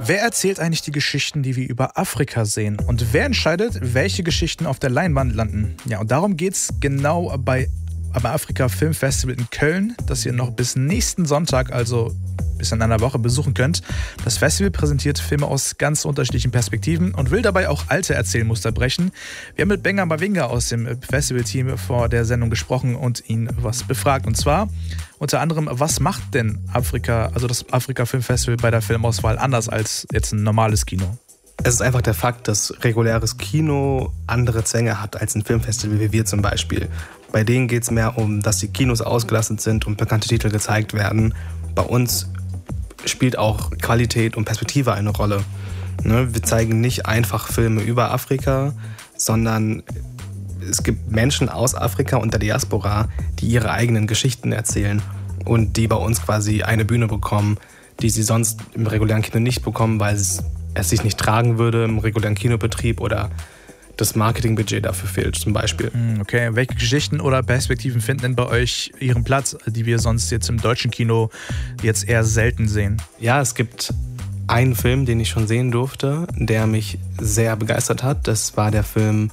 Wer erzählt eigentlich die Geschichten, die wir über Afrika sehen? Und wer entscheidet, welche Geschichten auf der Leinwand landen? Ja, und darum geht's genau beim Afrika Film Festival in Köln, das ihr noch bis nächsten Sonntag, also bis in einer Woche, besuchen könnt. Das Festival präsentiert Filme aus ganz unterschiedlichen Perspektiven und will dabei auch alte Erzählmuster brechen. Wir haben mit Benga Mavinga aus dem Festivalteam vor der Sendung gesprochen und ihn was befragt. Und zwar unter anderem, was macht denn das Afrika Film Festival bei der Filmauswahl anders als jetzt ein normales Kino? Es ist einfach der Fakt, dass reguläres Kino andere Zwänge hat als ein Filmfestival wie wir zum Beispiel. Bei denen geht es mehr um, dass die Kinos ausgelastet sind und bekannte Titel gezeigt werden. Bei uns spielt auch Qualität und Perspektive eine Rolle. Wir zeigen nicht einfach Filme über Afrika, sondern es gibt Menschen aus Afrika und der Diaspora, die ihre eigenen Geschichten erzählen und die bei uns quasi eine Bühne bekommen, die sie sonst im regulären Kino nicht bekommen, weil es sich nicht tragen würde im regulären Kinobetrieb oder das Marketingbudget dafür fehlt zum Beispiel. Okay, welche Geschichten oder Perspektiven finden denn bei euch ihren Platz, die wir sonst jetzt im deutschen Kino jetzt eher selten sehen? Ja, es gibt einen Film, den ich schon sehen durfte, der mich sehr begeistert hat. Das war der Film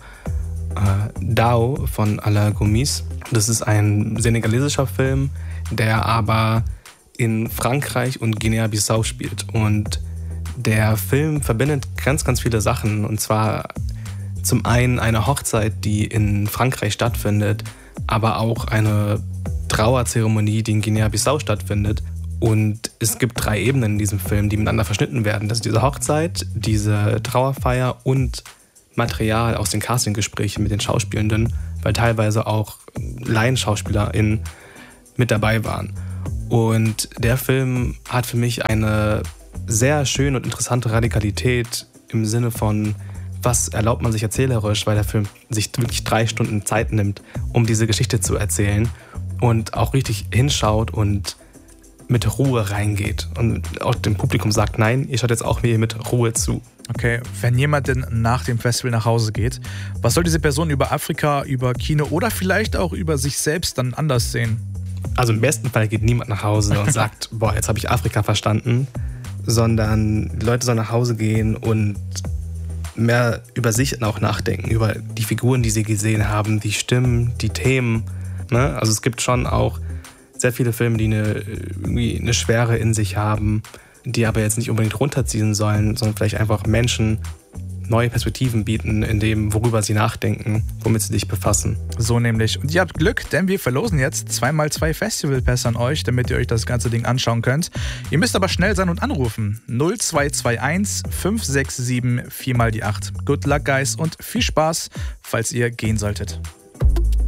Dao von Alain Gomis. Das ist ein senegalesischer Film, der aber in Frankreich und Guinea-Bissau spielt. Und der Film verbindet ganz, ganz viele Sachen. Und zwar zum einen eine Hochzeit, die in Frankreich stattfindet, aber auch eine Trauerzeremonie, die in Guinea-Bissau stattfindet. Und es gibt 3 Ebenen in diesem Film, die miteinander verschnitten werden. Das ist diese Hochzeit, diese Trauerfeier und Material aus den Castinggesprächen mit den Schauspielenden, weil teilweise auch LaienschauspielerInnen mit dabei waren. Und der Film hat für mich eine sehr schöne und interessante Radikalität im Sinne von, was erlaubt man sich erzählerisch, weil der Film sich wirklich 3 Stunden Zeit nimmt, um diese Geschichte zu erzählen und auch richtig hinschaut und mit Ruhe reingeht und auch dem Publikum sagt, nein, ihr schaut jetzt auch mir mit Ruhe zu. Okay, wenn jemand denn nach dem Festival nach Hause geht, was soll diese Person über Afrika, über Kino oder vielleicht auch über sich selbst dann anders sehen? Also im besten Fall geht niemand nach Hause und sagt, boah, jetzt habe ich Afrika verstanden, sondern die Leute sollen nach Hause gehen und mehr über sich auch nachdenken, über die Figuren, die sie gesehen haben, die Stimmen, die Themen. Also es gibt schon auch sehr viele Filme, die eine Schwere in sich haben, die aber jetzt nicht unbedingt runterziehen sollen, sondern vielleicht einfach Menschen neue Perspektiven bieten, in dem, worüber sie nachdenken, womit sie sich befassen. So nämlich. Und ihr habt Glück, denn wir verlosen jetzt 2x2 Festivalpässe an euch, damit ihr euch das ganze Ding anschauen könnt. Ihr müsst aber schnell sein und anrufen. 0221 567 4x8. Good luck, guys, und viel Spaß, falls ihr gehen solltet.